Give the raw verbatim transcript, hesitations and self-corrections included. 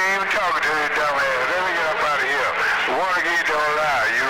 ain't even talking to you, dumbass. Let me get up out of here. Watergate don't lie. You